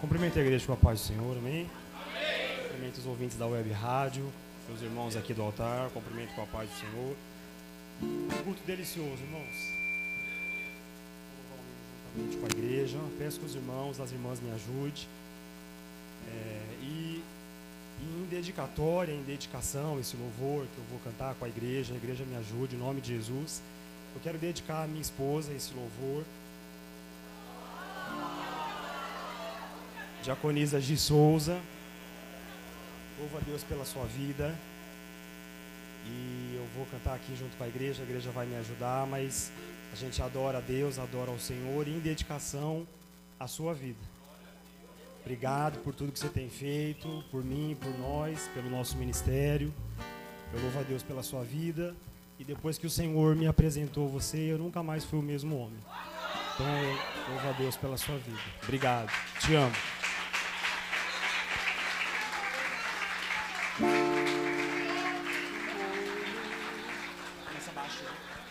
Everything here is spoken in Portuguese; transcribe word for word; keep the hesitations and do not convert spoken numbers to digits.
Cumprimento a igreja com a paz do Senhor, amém? Amém. Cumprimento os ouvintes da web rádio, meus irmãos aqui do altar, cumprimento com a paz do Senhor. Um culto delicioso, irmãos. Juntamente com a igreja, peço que os irmãos, as irmãs me ajudem. É, e, e em dedicatória, em dedicação, esse louvor que eu vou cantar com a igreja, a igreja me ajude, em nome de Jesus. Eu quero dedicar a minha esposa esse louvor. Diaconisa Gi Souza, louvo a Deus pela sua vida. E eu vou cantar aqui junto com a igreja, a igreja vai me ajudar, mas a gente adora a Deus, adora ao Senhor, em dedicação à sua vida. Obrigado por tudo que você tem feito, por mim, por nós, pelo nosso ministério. Eu louvo a Deus pela sua vida. E depois que o Senhor me apresentou você, eu nunca mais fui o mesmo homem. Então eu louvo a Deus pela sua vida. Obrigado, te amo. Começa baixo.